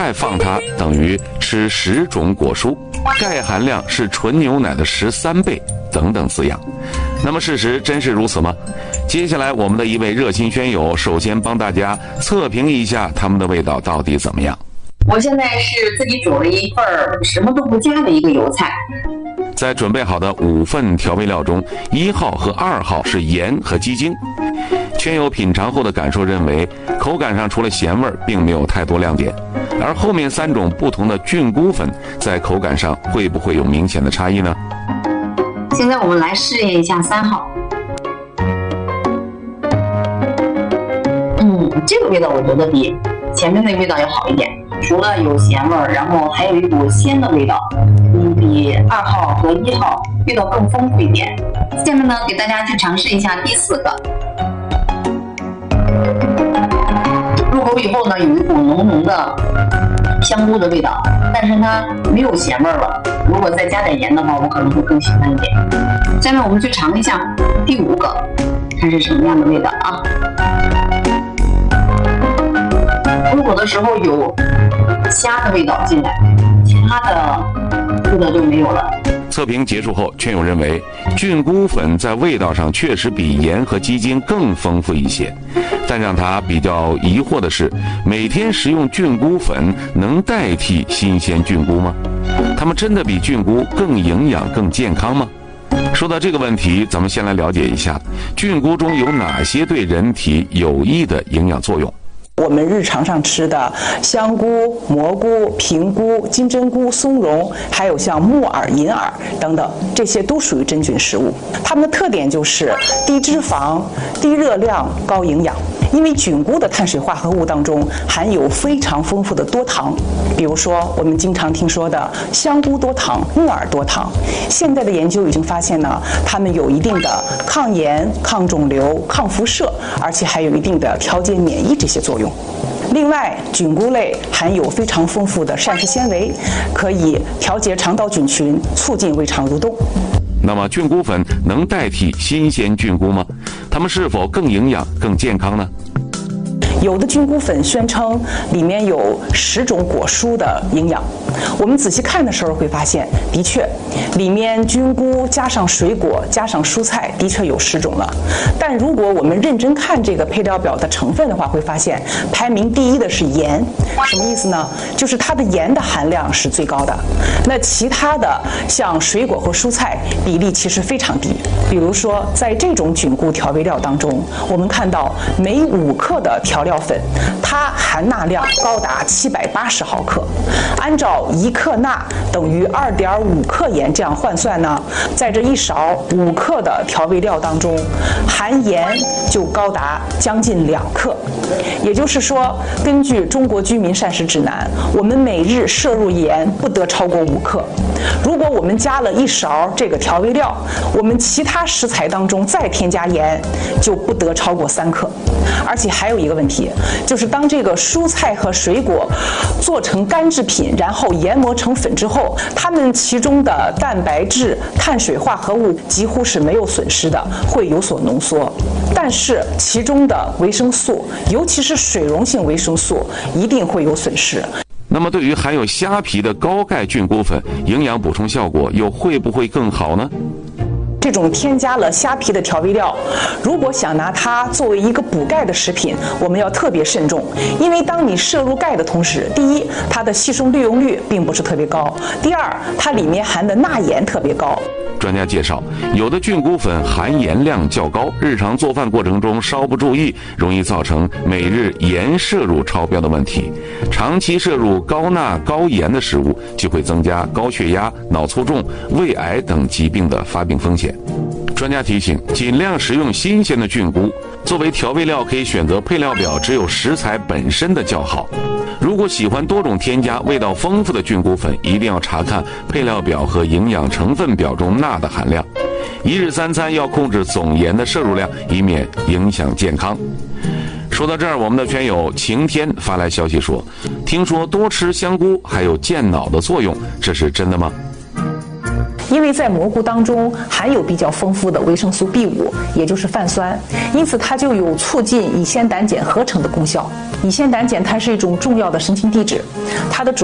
菜放它等于吃10种果蔬，钙含量是纯牛奶的13倍，等等字样。那么事实真是如此吗？接下来我们的一位热心圈友首先帮大家测评一下它们的味道到底怎么样。 我现在是自己煮了一份什么都不加的一个油菜。 在准备好的5份调味料中，1号和2号是盐和鸡精。圈友品尝后的感受认为，口感上除了咸味并没有太多亮点，而后面3种不同的菌菇粉在口感上会不会有明显的差异呢？ 现在我们来试验一下3号。这个味道我觉得比前面那味道要好一点，除了有咸味儿，然后还有一股鲜的味道，比2号和1号味道更丰富一点。下面呢，给大家去尝试一下第4个。入口以后呢，有一股浓浓的香菇的味道，但是它没有咸味了。如果再加点盐的话，我可能会更喜欢一点。下面我们去尝一下第5个，看是什么样的味道啊？入口的时候有虾的味道进来，其他的味道就没有了。 测评结束后，圈友认为菌菇粉在味道上确实比盐和鸡精更丰富一些，但让他比较疑惑的是，每天食用菌菇粉能代替新鲜菌菇吗？它们真的比菌菇更营养、更健康吗？说到这个问题，咱们先来了解一下菌菇中有哪些对人体有益的营养作用。 我们日常上吃的香菇、蘑菇、平菇、金针菇、松茸，还有像木耳、银耳等等，这些都属于真菌食物。它们的特点就是低脂肪、低热量、高营养。因为菌菇的碳水化合物当中含有非常丰富的多糖，比如说我们经常听说的香菇多糖、木耳多糖。现在的研究已经发现呢，它们有一定的抗炎、抗肿瘤、抗辐射，而且还有一定的调节免疫这些作用。另外，菌菇类含有非常丰富的膳食纤维，可以调节肠道菌群，促进胃肠蠕动。 那么菌菇粉能代替新鲜菌菇吗？它们是否更营养、更健康呢？ 有的菌菇粉宣称里面有10种果蔬的营养，我们仔细看的时候会发现，的确，里面菌菇加上水果加上蔬菜，的确有10种了。但如果我们认真看这个配料表的成分的话，会发现排名第1的是盐。什么意思呢？就是它的盐的含量是最高的。那其他的像水果和蔬菜比例其实非常低。比如说，在这种菌菇调味料当中，我们看到每5克的调料粉，它含钠量高达780毫克。按照1克钠等于2.5克盐这样换算呢，在这1勺5克的调味料当中，含盐就高达将近2克。也就是说，根据中国居民膳食指南，我们每日摄入盐不得超过5克。如果我们加了1勺这个调味料，我们其他食材当中再添加盐，就不得超过3克。而且还有一个问题，就是当这个蔬菜和水果做成干制品，然后研磨成粉之后，它们其中的蛋白质、碳水化合物几乎是没有损失的，会有所浓缩。但是其中的维生素，尤其是水溶性维生素，一定会有损失。 那么对于含有虾皮的高钙菌菇粉，营养补充效果又会不会更好呢？ 这种添加了虾皮的调味料，如果想拿它作为一个补钙的食品，我们要特别慎重。因为当你摄入钙的同时，第一，它的吸收利用率并不是特别高；第二，它里面含的钠盐特别高。 专家介绍，有的菌菇粉含盐量较高，日常做饭过程中稍不注意，容易造成每日盐摄入超标的问题。长期摄入高钠高盐的食物，就会增加高血压、脑卒中、胃癌等疾病的发病风险。专家提醒，尽量食用新鲜的菌菇。作为调味料，可以选择配料表只有食材本身的较好。如果喜欢多种添加、味道丰富的菌菇粉，一定要查看配料表和营养成分表中钠的含量。一日3餐要控制总盐的摄入量，以免影响健康。说到这儿，我们的圈友晴天发来消息说，听说多吃香菇还有健脑的作用，这是真的吗？ 因为在蘑菇当中含有比较丰富的维生素 B5，也就是泛酸，因此它就有促进乙酰胆碱合成的功效。乙酰胆碱它是一种重要的神经递质，它的